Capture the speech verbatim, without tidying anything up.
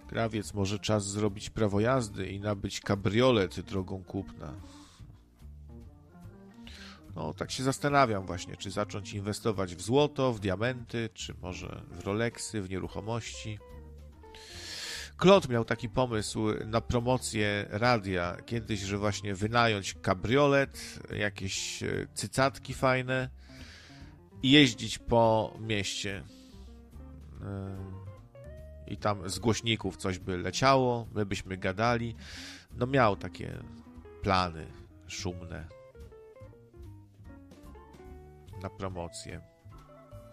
Krawiec, może czas zrobić prawo jazdy i nabyć kabriolet drogą kupna. No, tak się zastanawiam właśnie, czy zacząć inwestować w złoto, w diamenty, czy może w Rolexy, w nieruchomości. Klot miał taki pomysł na promocję radia kiedyś, że właśnie wynająć kabriolet, jakieś cycatki fajne i jeździć po mieście. I tam z głośników coś by leciało, my byśmy gadali. No miał takie plany szumne na promocję.